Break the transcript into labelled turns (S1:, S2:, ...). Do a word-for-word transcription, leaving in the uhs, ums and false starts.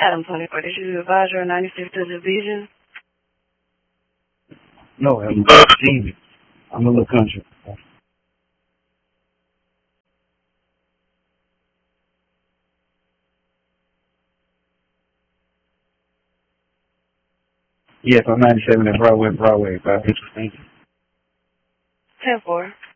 S1: Adam twenty-four, this is the advisor on ninety-fifth Division.
S2: No, I'm Stevie. I'm a little country. Yes, I'm ninety-seven at Broadway, Broadway, five fifty. Thank you.
S1: ten four.